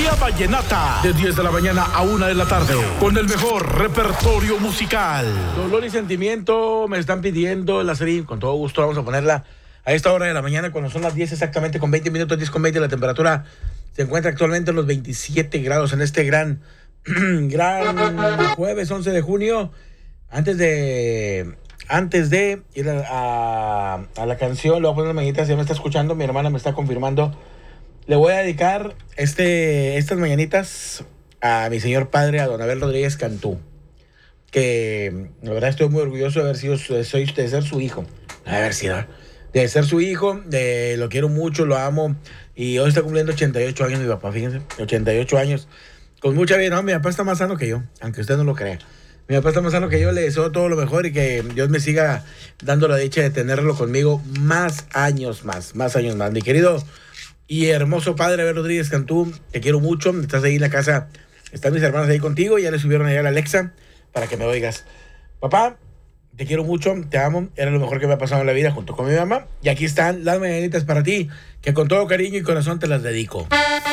Melodía Vallenata, de 10 de la mañana a 1 de la tarde, con el mejor repertorio musical. Dolor y Sentimiento me están pidiendo la serie, con todo gusto vamos a ponerla a esta hora de la mañana, cuando son las 10 exactamente con 20 minutos, 10 con 20, la temperatura se encuentra actualmente en los 27 grados en este gran jueves 11 de junio. Antes de ir a la canción, le voy a poner una mañanita, si ya me está escuchando, mi hermana me está confirmando. Le voy a dedicar estas mañanitas a mi señor padre, a don Abel Rodríguez Cantú, que la verdad estoy muy orgulloso de de ser su hijo, de ser su hijo, lo quiero mucho, lo amo, y hoy está cumpliendo 88 años mi papá, fíjense, 88 años, con mucha vida. No, mi papá está más sano que yo, aunque usted no lo crea. Mi papá está más sano que yo, le deseo todo lo mejor y que Dios me siga dando la dicha de tenerlo conmigo más años más. Mi querido y hermoso padre Abel Rodríguez Cantú, te quiero mucho, estás ahí en la casa, están mis hermanos ahí contigo, ya le subieron allá a la Alexa para que me oigas. Papá, te quiero mucho, te amo, era lo mejor que me ha pasado en la vida junto con mi mamá, y aquí están las mañanitas para ti, que con todo cariño y corazón te las dedico.